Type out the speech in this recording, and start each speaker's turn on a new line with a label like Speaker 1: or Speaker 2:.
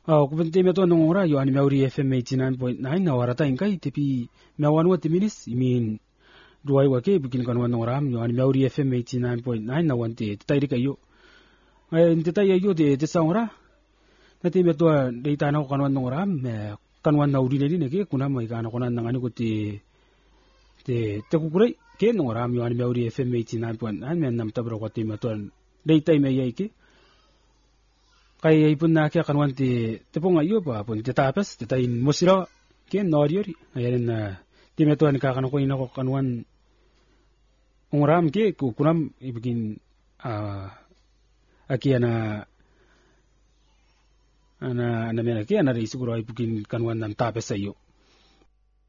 Speaker 1: Kupente meto nung ora yo ani Mauri FM 89.9 na warata ingkai tepi mewanwa timinis imin duai wake bikin kanwan nung ram yo ani Mauri FM 89.9 na wante tairi kayo inte tai yo de saura na te meto de tana kanwan nung ram kanwan na uri ne ke kuna mai kana konan nangani ko te kukurai ke nung ram yo ani Mauri FM 89.9 men nam tabro ko te meto de tai me yai ke kaya ipun na kaya kanwan te pong ayo pa pun te tapas te tain musira ke noriori ayan na ti metuan ka kanako ina ko kanwan ungram ke kunam ibigin aki ana mena ke ana ri siguro ibigin kanwan nam tapas ayo